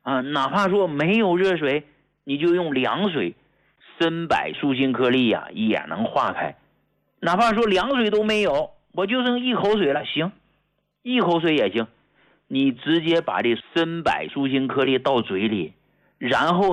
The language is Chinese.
哪怕说没有热水，你就用凉水，参柏舒心颗粒呀也能化开。哪怕说凉水都没有，我就剩一口水了，行，一口水也行。你直接把这参柏舒心颗粒倒嘴里，然后